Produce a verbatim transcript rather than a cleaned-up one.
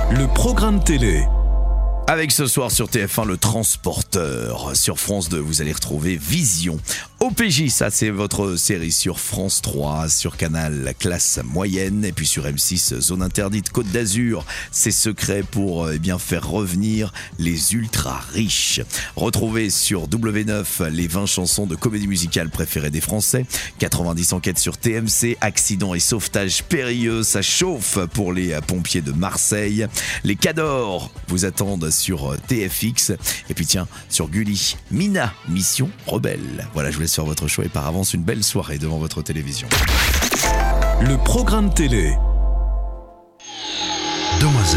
Le programme télé. Avec ce soir sur T F un, Le Transporteur. Sur France deux, vous allez retrouver Vision. O P J, ça c'est votre série. Sur France trois, sur Canal, la classe moyenne. Et puis sur M six, Zone interdite, Côte d'Azur. C'est secret pour eh bien, faire revenir les ultra riches. Retrouvez sur W neuf les vingt chansons de comédie musicale préférées des Français. quatre-vingt-dix enquêtes sur T M C. Accidents et sauvetages périlleux. Ça chauffe pour les pompiers de Marseille. Les Cadors vous attendent sur T F X. Et puis tiens, sur Gulli, Mina, Mission Rebelle. Voilà, je vous laisse faire votre choix et par avance une belle soirée devant votre télévision. Le programme télé. Demoiselle.